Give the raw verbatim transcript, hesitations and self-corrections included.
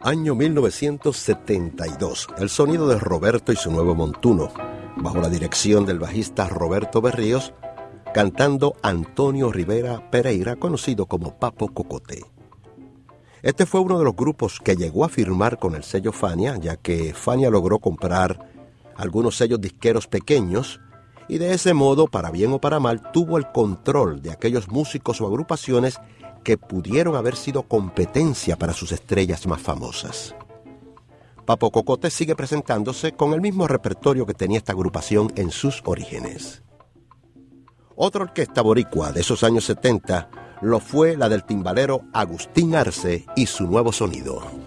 Año mil novecientos setenta y dos. El sonido de Roberto y su nuevo montuno, bajo la dirección del bajista Roberto Berríos, cantando Antonio Rivera Pereira, conocido como Papo Cocote. Este fue uno de los grupos que llegó a firmar con el sello Fania, ya que Fania logró comprar algunos sellos disqueros pequeños y de ese modo, para bien o para mal, tuvo el control de aquellos músicos o agrupaciones que pudieron haber sido competencia para sus estrellas más famosas. Papo Cocote sigue presentándose con el mismo repertorio que tenía esta agrupación en sus orígenes. Otra orquesta boricua de esos años setenta lo fue la del timbalero Agustín Arce y su nuevo sonido.